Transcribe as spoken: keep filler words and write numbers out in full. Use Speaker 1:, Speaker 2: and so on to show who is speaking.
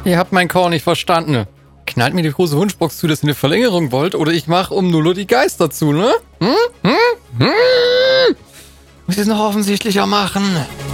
Speaker 1: Ihr habt meinen Call nicht verstanden. Knallt mir die große Wunschbox zu, dass ihr eine Verlängerung wollt, oder ich mach um null Uhr die Geister zu, ne? Hm? Hm? Hm? Muss ich es noch offensichtlicher machen?